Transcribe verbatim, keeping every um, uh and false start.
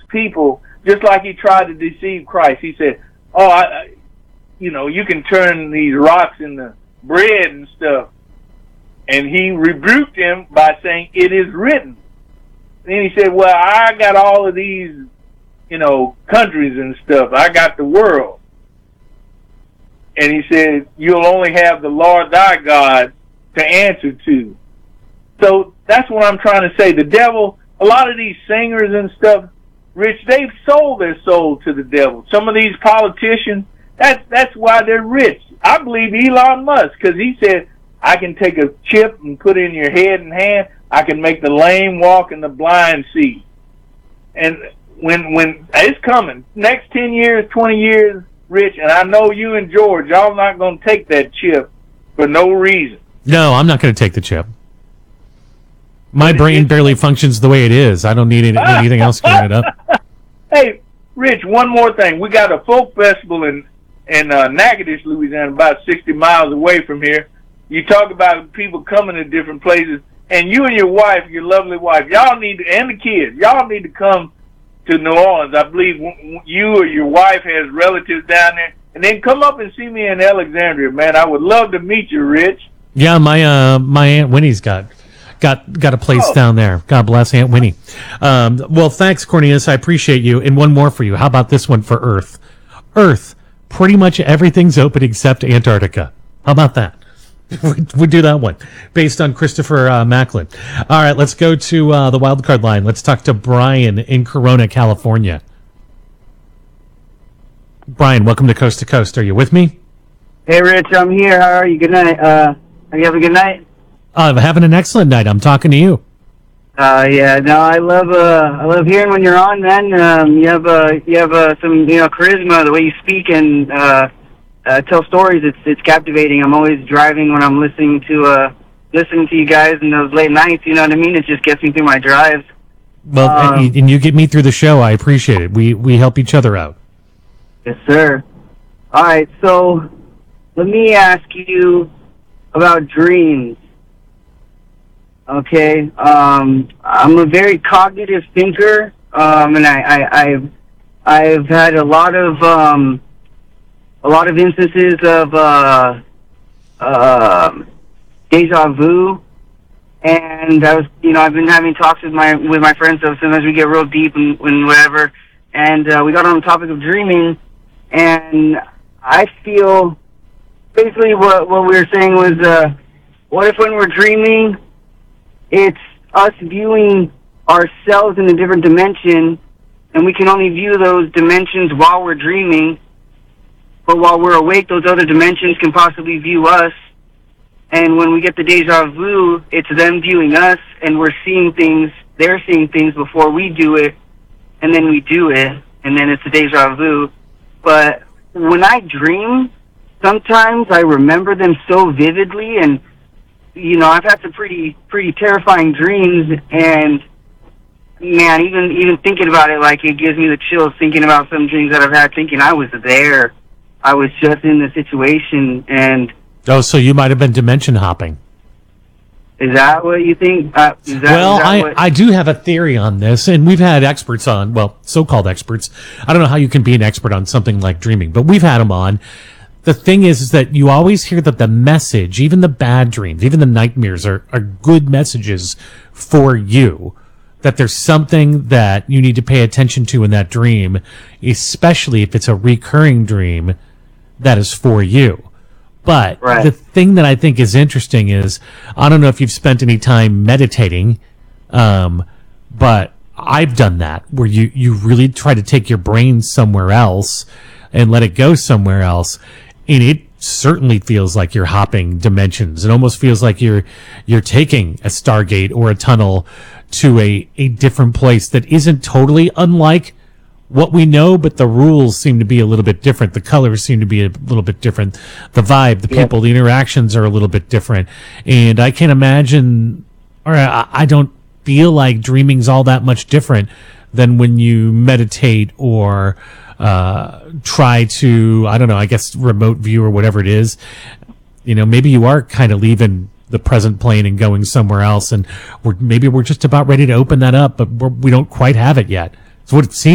people, just like he tried to deceive Christ. He said, oh, I, you know, you can turn these rocks into bread and stuff. And he rebuked him by saying, it is written. Then he said, well, I got all of these, you know, countries and stuff. I got the world. And he said, you'll only have the Lord thy God to answer to. So that's what I'm trying to say. The devil, a lot of these singers and stuff, Rich, they've sold their soul to the devil. Some of these politicians, that's, that's why they're rich. I believe Elon Musk, because he said, I can take a chip and put it in your head and hand. I can make the lame walk and the blind see. And when when it's coming, next ten years, twenty years, Rich, and I know you and George, y'all not going to take that chip for no reason. No, I'm not going to take the chip. My brain barely functions the way it is. I don't need any, anything else to it up. Hey, Rich, one more thing. We got a folk festival in, in uh, Natchitoches, Louisiana, about sixty miles away from here. You talk about people coming to different places, and you and your wife, your lovely wife, y'all need to, and the kids, y'all need to come to New Orleans. I believe you or your wife has relatives down there, and then come up and see me in Alexandria, man. I would love to meet you, Rich. Yeah, my uh, my Aunt Winnie's got got got a place oh. down there. God bless Aunt Winnie. Um, well, thanks, Cornelius. I appreciate you. And one more for you. How about this one for Earth? Earth, pretty much everything's open except Antarctica. How about that? We'd do that one based on Christopher uh, Macklin. All right, let's go to uh, the wildcard line. Let's talk to Brian in Corona, California. Brian, welcome to Coast to Coast. Are you with me? Hey, Rich, I'm here. How are you? Good night. Uh, are you having a good night? Uh, I'm having an excellent night. I'm talking to you. Uh, yeah, no, I love uh, I love hearing when you're on, man. Um, you have uh, you have uh, some you know charisma, the way you speak and. Uh, Uh, tell stories. It's it's captivating. I'm always driving when I'm listening to uh listening to you guys in those late nights. You know what I mean? It just gets me through my drives. Well, um, and you get me through the show. I appreciate it. We we help each other out. Yes, sir. All right. So let me ask you about dreams. Okay. Um, I'm a very cognitive thinker, um, and I, I I've I've had a lot of um. a lot of instances of uh, uh, deja vu, and I was, you know, I've been having talks with my with my friends. So sometimes we get real deep and, and whatever, and uh, we got on the topic of dreaming, and I feel basically what what we were saying was, uh, what if when we're dreaming, it's us viewing ourselves in a different dimension, and we can only view those dimensions while we're dreaming. But while we're awake, those other dimensions can possibly view us. And when we get the deja vu, it's them viewing us, and we're seeing things, they're seeing things before we do it, and then we do it, and then it's a deja vu. But when I dream, sometimes I remember them so vividly, and, you know, I've had some pretty, pretty terrifying dreams, and, man, even, even thinking about it, like, it gives me the chills thinking about some dreams that I've had, thinking I was there. I was just in the situation, and... Oh, so you might have been dimension hopping. Is that what you think? Uh, is that, well, is that I, what... I do have a theory on this, and we've had experts on, well, so-called experts. I don't know how you can be an expert on something like dreaming, but we've had them on. The thing is, is that you always hear that the message, even the bad dreams, even the nightmares, are, are good messages for you. That there's something that you need to pay attention to in that dream, especially if it's a recurring dream that is for you. But right. The thing that I think is interesting is, I don't know if you've spent any time meditating, um, but I've done that, where you, you really try to take your brain somewhere else and let it go somewhere else. And it certainly feels like you're hopping dimensions. It almost feels like you're you're taking a Stargate or a tunnel to a, a different place that isn't totally unlike what we know, but the rules seem to be a little bit different. The colors seem to be a little bit different. The vibe, the people, yep. The interactions are a little bit different. And I can't imagine, or I, I don't feel like dreaming's all that much different than when you meditate or uh, try to, I don't know, I guess remote view or whatever it is. You know, maybe you are kind of leaving the present plane and going somewhere else, and we're maybe we're just about ready to open that up, but we're, we don't quite have it yet. It's what it seems.